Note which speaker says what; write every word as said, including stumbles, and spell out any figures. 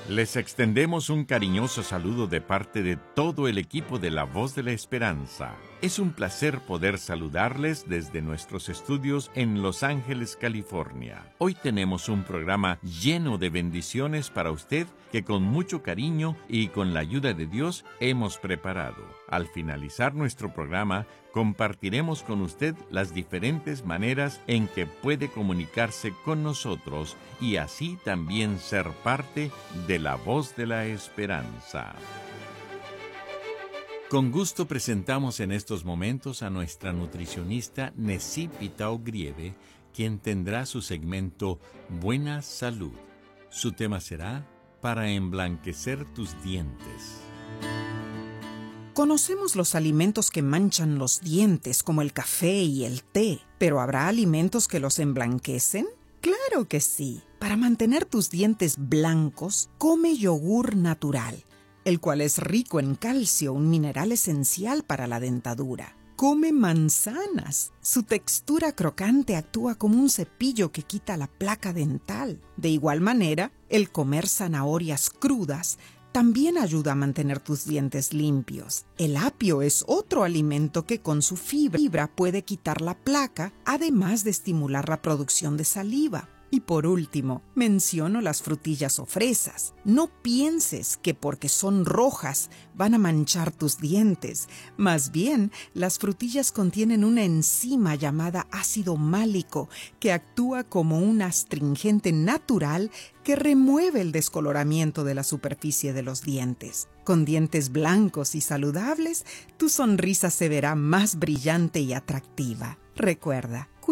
Speaker 1: Les extendemos un cariñoso saludo de parte de todo el equipo de La Voz de la Esperanza. Es un placer poder saludarles desde nuestros estudios en Los Ángeles, California. Hoy tenemos un programa lleno de bendiciones para usted que con mucho cariño y con la ayuda de Dios hemos preparado. Al finalizar nuestro programa, compartiremos con usted las diferentes maneras en que puede comunicarse con nosotros y así también ser parte de La Voz de la Esperanza. Con gusto presentamos en estos momentos a nuestra nutricionista Nesí Pitao Grieve, quien tendrá su segmento Buena Salud. Su tema será Para emblanquecer tus dientes.
Speaker 2: Conocemos los alimentos que manchan los dientes, como el café y el té, pero ¿habrá alimentos que los emblanquecen? ¡Claro que sí! Para mantener tus dientes blancos, come yogur natural, el cual es rico en calcio, un mineral esencial para la dentadura. Come manzanas. Su textura crocante actúa como un cepillo que quita la placa dental. De igual manera, el comer zanahorias crudas también ayuda a mantener tus dientes limpios. El apio es otro alimento que con su fibra puede quitar la placa, además de estimular la producción de saliva. Y por último, menciono las frutillas o fresas. No pienses que porque son rojas van a manchar tus dientes. Más bien, las frutillas contienen una enzima llamada ácido málico que actúa como un astringente natural que remueve el descoloramiento de la superficie de los dientes. Con dientes blancos y saludables, tu sonrisa se verá más brillante y atractiva. Recuerda,